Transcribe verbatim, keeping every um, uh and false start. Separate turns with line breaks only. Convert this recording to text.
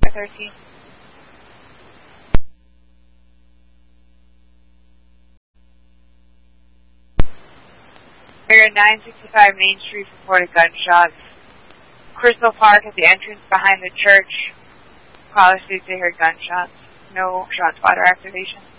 thirteen. Area nine sixty-five Main Street reported gunshots. Crystal Park at the entrance behind the church. Caller states they heard gunshots. No shot spotter activation.